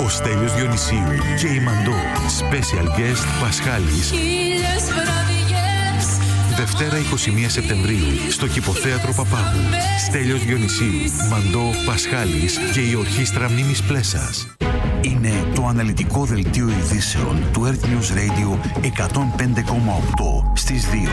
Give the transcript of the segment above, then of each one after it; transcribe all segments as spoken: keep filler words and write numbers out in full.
Ο Στέλιος Διονυσίου και η Μαντώ. Special guest Πασχάλης. Δευτέρα εικοστή πρώτη Σεπτεμβρίου στο Κηποθέατρο Παπάγου. Στέλιος Διονυσίου, Μαντώ, Πασχάλης και η Ορχήστρα Μνήμης Πλέσας. Είναι το αναλυτικό δελτίο ειδήσεων του Earth News Radio εκατόν πέντε κόμμα οκτώ στις δύο.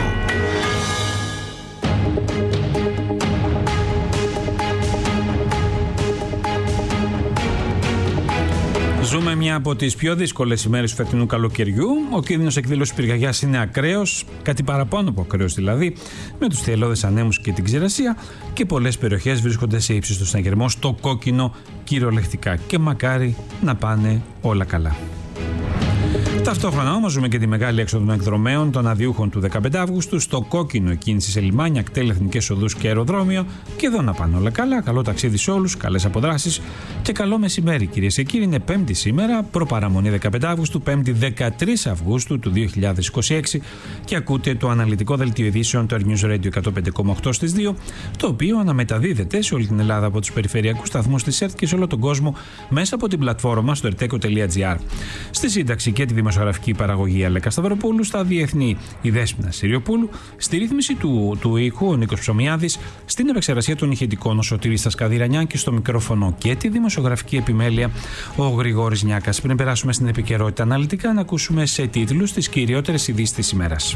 Ζούμε μια από τις πιο δύσκολες ημέρες του φετινού καλοκαιριού. Ο κίνδυνος εκδήλωσης πυρκαγιάς είναι ακραίος, κάτι παραπάνω από ακραίος δηλαδή, με τους θυελλώδες ανέμους και την ξηρασία, και πολλές περιοχές βρίσκονται σε ύψιστο συναγερμό, στο κόκκινο κυριολεκτικά. Και μακάρι να πάνε όλα καλά. Ταυτόχρονα όμως ζούμε και τη μεγάλη έξοδο των εκδρομέων των αδειούχων του δεκαπέντε Αυγούστου, στο κόκκινο η κίνηση σε λιμάνια, κτέλ, εθνικές οδούς και αεροδρόμιο. Και εδώ να πάνε όλα καλά. Καλό ταξίδι σε όλους, καλές αποδράσεις και καλό μεσημέρι, κυρίες και κύριοι. Είναι Πέμπτη σήμερα, προπαραμονή δεκαπέντε Αυγούστου, Πέμπτη δεκατρείς Αυγούστου του δύο χιλιάδες είκοσι έξι, και ακούτε το αναλυτικό δελτίο ειδήσεων του Earth News Radio εκατόν πέντε κόμμα οκτώ στις δύο, το οποίο αναμεταδίδεται σε όλη την Ελλάδα από τους περιφερειακούς σταθμούς της ΕΡΤ και σε όλο τον κόσμο μέσα από την πλατφόρμα στο ερτέκο τελεία τζι άρ. Στη σύνταξη και τη δημοσιογραφική παραγωγή Αλέκα Σταυροπούλου, στα διεθνή η Δέσποινα Συριοπούλου, στη ρύθμιση του, του ήχου ο Νίκος Ψωμιάδης, στην επεξεργασία των ηχητικών ο Σωτήρης Τασκαδηρανιάν και στο μικρόφωνο και τη δημοσιογραφική επιμέλεια ο Γρηγόρης Νιάκας. Πριν περάσουμε στην επικαιρότητα αναλυτικά, να ακούσουμε σε τίτλους τις κυριότερες ειδήσεις της ημέρας.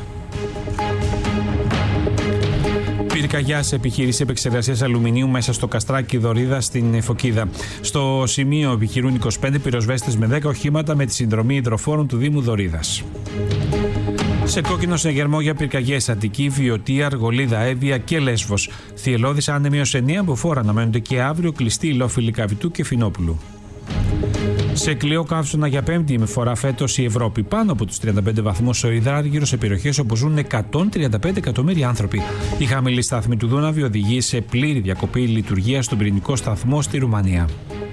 Πυρκαγιά σε επιχείρηση επεξεργασίας αλουμινίου μέσα στο Καστράκι Δωρίδα στην Φωκίδα. Στο σημείο επιχειρούν είκοσι πέντε πυροσβέστες με δέκα οχήματα με τη συνδρομή υδροφόρων του Δήμου Δωρίδας. Σε κόκκινο συναγερμό για πυρκαγιές Αττική, Βιωτία, Αργολίδα, Εύβοια και Λέσβος. Θυελλώδης άνεμοι ως εννέα μποφόρ αναμένονται και αύριο, κλειστή Υλόφιλη Καβητού και Φινόπουλου. Σε κλειό καύσωνα για πέμπτη φορά φέτος η Ευρώπη, πάνω από τους τριάντα πέντε βαθμούς ο υδράργυρος σε περιοχές όπου ζουν εκατόν τριάντα πέντε εκατομμύρια άνθρωποι. Η χαμηλή στάθμη του Δούναβη οδηγεί σε πλήρη διακοπή λειτουργίας στον πυρηνικό σταθμό στη Ρουμανία.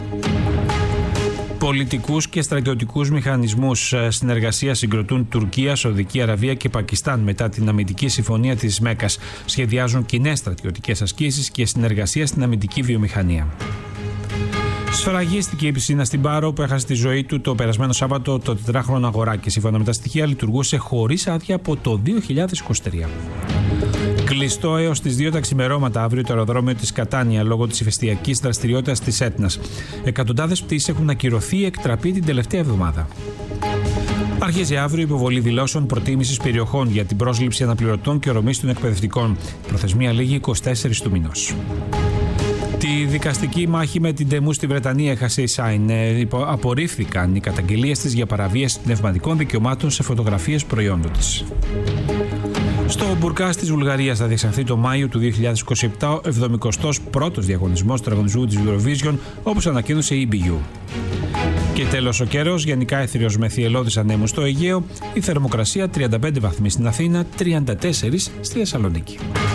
Πολιτικούς και στρατιωτικούς μηχανισμούς συνεργασίας συγκροτούν Τουρκία, Σαουδική Αραβία και Πακιστάν μετά την αμυντική συμφωνία της Μέκκας. Σχεδιάζουν κοινές στρατιωτικές ασκήσεις και συνεργασία στην αμυντική βιομηχανία. Σφραγίστηκε η πισίνα στην Πάρο που έχασε τη ζωή του το περασμένο Σάββατο το τετράχρονο αγοράκι. Σύμφωνα με τα στοιχεία, λειτουργούσε χωρίς άδεια από το δύο χιλιάδες είκοσι τρία. Κλειστό έως τις δύο τα ξημερώματα αύριο το αεροδρόμιο της Κατάνια λόγω της ηφαιστειακής δραστηριότητας της Έτνας. Εκατοντάδες πτήσεις έχουν ακυρωθεί ή εκτραπεί την τελευταία εβδομάδα. Αρχίζει αύριο η υποβολή δηλώσεων προτίμησης περιοχών για την πρόσληψη αναπληρωτών και ορομής των εκπαιδευτικών. Προθεσμία λίγη εικοστή τέταρτη του μηνός. Τη δικαστική μάχη με την Τεμού στη Βρετανία έχασε η Σάιν. Απορρίφθηκαν οι καταγγελίες της για παραβίαση πνευματικών δικαιωμάτων σε φωτογραφίες προϊόντων της. Στο Μπουρκάς της Βουλγαρίας θα διεξαχθεί το Μάιο του δύο χιλιάδες είκοσι επτά ο εβδομηκοστός πρώτος διαγωνισμός τραγωνισμού της Eurovision, όπως ανακοίνωσε η ι μπι γιου. Και τέλος ο καιρός, γενικά έθριος με θυελλώδεις ανέμους στο Αιγαίο, η θερμοκρασία τριάντα πέντε βαθμοί στην Αθήνα, τριάντα τέσσερα στη Θεσσαλονίκη.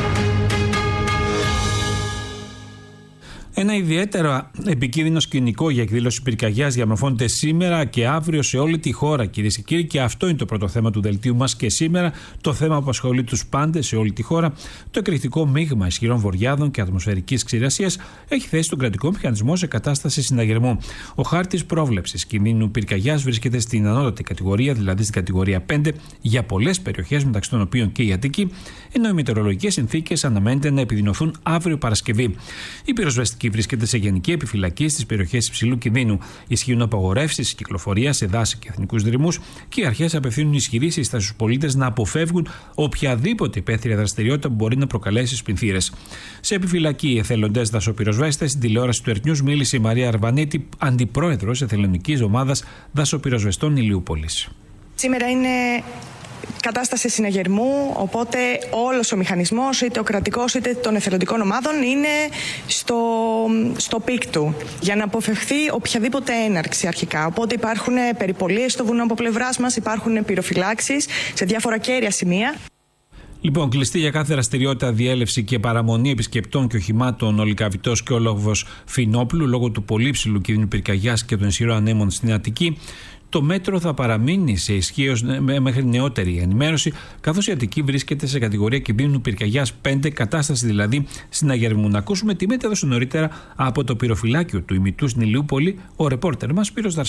Ένα ιδιαίτερα επικίνδυνο σκηνικό για εκδήλωση πυρκαγιάς διαμορφώνεται σήμερα και αύριο σε όλη τη χώρα, κυρίες και κύριοι, και αυτό είναι το πρώτο θέμα του δελτίου μας και σήμερα. Το θέμα που απασχολεί τους πάντες σε όλη τη χώρα, το εκρηκτικό μείγμα ισχυρών βοριάδων και ατμοσφαιρικής ξηρασίας, έχει θέσει τον κρατικό μηχανισμό σε κατάσταση συναγερμού. Ο χάρτης πρόβλεψης κινδύνου πυρκαγιάς βρίσκεται στην ανώτατη κατηγορία, δηλαδή στην κατηγορία πέντε, για πολλές περιοχές, μεταξύ των οποίων και η Αττική, ενώ οι μετεωρολογικές συνθήκες αναμένεται να επιδεινωθούν αύριο Παρασκευή. Η πυροσβεστική βρίσκεται σε γενική επιφυλακή στις περιοχές υψηλού κινδύνου. Ισχύουν απαγορεύσεις κυκλοφορίας σε δάση και εθνικούς δρυμούς και οι αρχές απευθύνουν ισχυρή σύσταση στους πολίτες να αποφεύγουν οποιαδήποτε υπαίθρια δραστηριότητα που μπορεί να προκαλέσει σπινθήρες. Σε επιφυλακή, οι εθελοντές δασοπυροσβέστες, στην τηλεόραση του Earth News μίλησε η Μαρία Αρβανίτη, αντιπρόεδρος εθελοντικής ομάδας δασοπυροσβεστών Ηλιούπολης. Σήμερα είναι κατάσταση συναγερμού, οπότε όλος ο μηχανισμός, είτε ο κρατικός είτε των εθελοντικών ομάδων, είναι στο, στο πικ του για να αποφευχθεί οποιαδήποτε έναρξη αρχικά. Οπότε υπάρχουν περιπολίες στο βουνό από πλευράς μας, υπάρχουν πυροφυλάξεις σε διάφορα κέρια σημεία. Λοιπόν, κλειστή για κάθε δραστηριότητα, διέλευση και παραμονή επισκεπτών και οχημάτων ο Λυκαβητός και ο λόγος Φινόπουλου λόγω του πολύ ψηλού κίνδυνου πυρκαγιάς και των ισχυρών ανέμων στην Αττική. Το μέτρο θα παραμείνει σε ισχύω μέχρι νεότερη ενημέρωση, καθώς η Αττική βρίσκεται σε κατηγορία κινδύνου πυρκαγιάς πέντε, κατάσταση δηλαδή συναγερμού. Να ακούσουμε τι μετέδωσε νωρίτερα από το πυροφυλάκιο του ημιτού στην Ηλιούπολη ο ρεπόρτερ μας Σπύρος Δαρσέλης.